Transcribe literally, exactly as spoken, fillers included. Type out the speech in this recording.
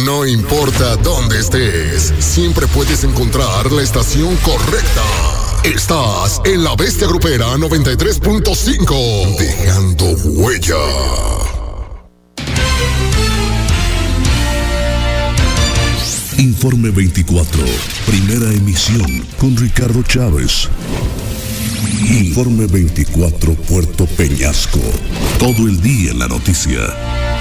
No importa dónde estés, siempre puedes encontrar la estación correcta. Estás en La Bestia Grupera noventa y tres punto cinco, dejando huella. Informe veinticuatro, primera emisión con Ricardo Chávez. Informe veinticuatro, Puerto Peñasco. Todo el día en la noticia.